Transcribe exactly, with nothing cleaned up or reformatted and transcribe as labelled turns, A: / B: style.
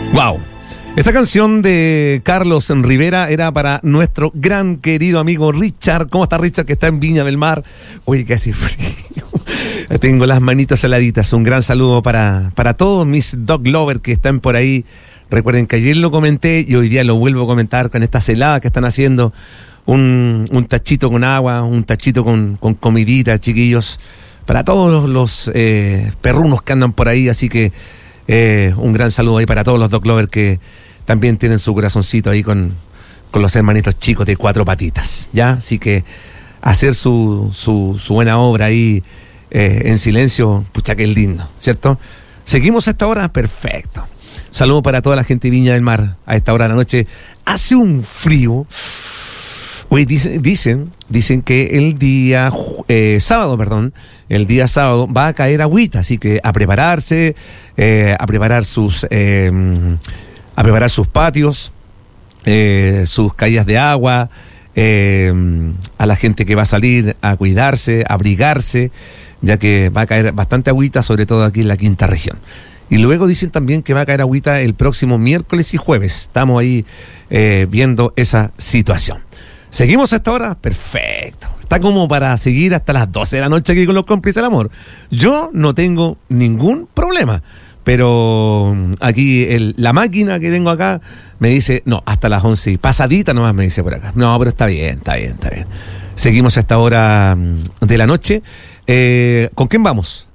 A: Wow. Esta canción de Carlos Rivera era para nuestro gran querido amigo Richard. ¿Cómo está Richard, que está en Viña del Mar? Oye, que hace frío. Tengo las manitas heladitas. Un gran saludo para, para todos mis dog lovers que están por ahí. Recuerden que ayer lo comenté y hoy día lo vuelvo a comentar con estas heladas que están haciendo. Un, un tachito con agua, un tachito con, con comidita, chiquillos. Para todos los, los eh, perrunos que andan por ahí. Así que eh, un gran saludo ahí para todos los dog lovers que también tienen su corazoncito ahí con, con los hermanitos chicos de cuatro patitas, ¿ya? Así que hacer su, su, su buena obra ahí eh, en silencio, pucha que es lindo, ¿cierto? ¿Seguimos a esta hora? Perfecto. Saludo para toda la gente de Viña del Mar a esta hora de la noche. Hace un frío. Oye, dicen, dicen, dicen que el día eh, sábado, perdón, el día sábado va a caer agüita, así que a prepararse, eh, a preparar sus... Eh, a preparar sus patios, eh, sus caídas de agua, eh, a la gente que va a salir a cuidarse, a abrigarse, ya que va a caer bastante agüita, sobre todo aquí en la quinta región. Y luego dicen también que va a caer agüita el próximo miércoles y jueves. Estamos ahí eh, viendo esa situación. ¿Seguimos a esta hora? Perfecto. Está como para seguir hasta las doce de la noche aquí con los cómplices del amor. Yo no tengo ningún problema. Pero aquí el, la máquina que tengo acá me dice, no, hasta las once y pasadita nomás me dice por acá. No, pero está bien, está bien, está bien. Seguimos a esta hora de la noche. Eh, ¿Con quién vamos?